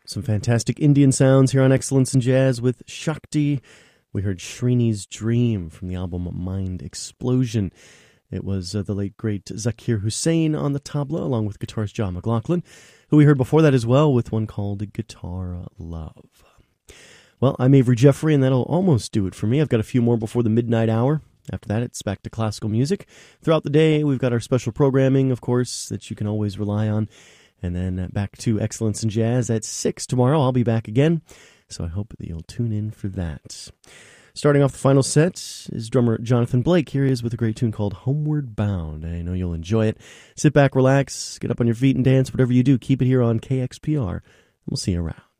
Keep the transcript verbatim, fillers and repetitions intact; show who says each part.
Speaker 1: Some fantastic Indian sounds here on Excellence in Jazz with Shakti. We heard Srini's Dream from the album Mind Explosion. It was uh, the late, great Zakir Hussain on the tabla, along with guitarist John McLaughlin, who we heard before that as well with one called Guitar Love. Well, I'm Avery Jeffrey, and that'll almost do it for me. I've got a few more before the midnight hour. After that, it's back to classical music. Throughout the day, we've got our special programming, of course, that you can always rely on. And then back to Excellence in Jazz at six tomorrow. I'll be back again, so I hope that you'll tune in for that. Starting off the final set is drummer Jonathan Blake. Here he is with a great tune called Homeward Bound. I know you'll enjoy it. Sit back, relax, get up on your feet and dance. Whatever you do, keep it here on K X P R. And we'll see you around.